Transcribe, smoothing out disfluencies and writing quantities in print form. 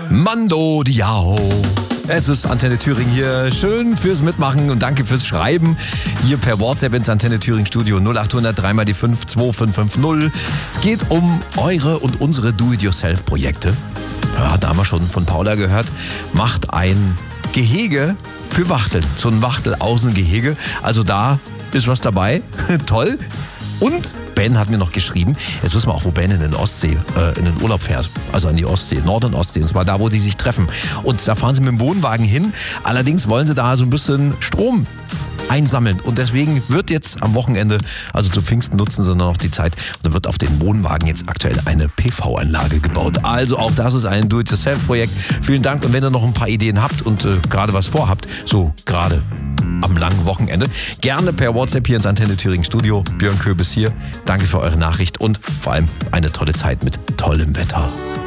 Mando Diao. Es ist Antenne Thüringen hier. Schön fürs Mitmachen und danke fürs Schreiben. Hier per WhatsApp ins Antenne Thüringen Studio 0800 3 mal die 5 2550. Es geht um eure und unsere Do-it-yourself-Projekte. Ja, da haben wir schon von Paula gehört. Macht ein Gehege für Wachteln. So ein Wachtel-Außengehege. Also da ist was dabei. Toll. Und Ben hat mir noch geschrieben, jetzt wissen wir auch, wo Ben in den Ostsee, in den Urlaub fährt. Also an die Ostsee, Nord- und Ostsee. Und zwar da, wo die sich treffen. Und da fahren sie mit dem Wohnwagen hin. Allerdings wollen sie da so ein bisschen Strom einsammeln. Und deswegen wird jetzt am Wochenende, also zu Pfingsten nutzen sie noch die Zeit, und dann wird auf den Wohnwagen jetzt aktuell eine PV-Anlage gebaut. Also auch das ist ein Do-it-yourself-Projekt. Vielen Dank. Und wenn ihr noch ein paar Ideen habt und gerade was vorhabt, so gerade am langen Wochenende, gerne per WhatsApp hier ins Antenne Thüringen Studio. Björn Köbis hier. Danke für eure Nachricht und vor allem eine tolle Zeit mit tollem Wetter.